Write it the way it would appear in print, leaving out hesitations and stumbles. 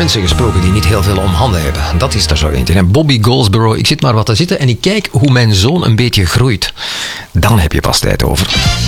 mensen gesproken die niet heel veel om handen hebben. Dat is er zo eentje. En Bobby Goldsboro, ik zit maar wat te zitten en ik kijk hoe mijn zoon een beetje groeit. Dan heb je pas tijd over.